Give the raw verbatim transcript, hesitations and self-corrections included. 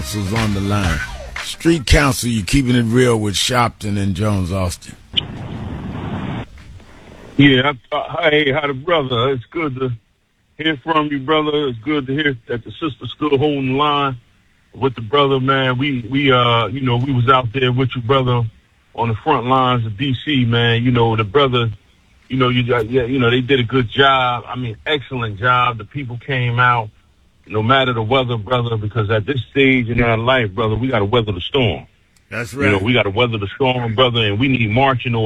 Was on the line. Street Council, you keeping it real with Sharpton and Jones Austin. Yeah, I, hey, how the brother? It's good to hear from you, brother. It's good to hear that the sister still holding the line with the brother, man. We, we, uh, you know, we was out there with you, brother, on the front lines of D C, man. You know, the brother, you know, you got, yeah, you know, they did a good job. I mean, excellent job. The people came out. No matter the weather, brother, because at this stage in our life, brother, we got to weather the storm. That's right. You know, we got to weather the storm, brother, and we need marching orders.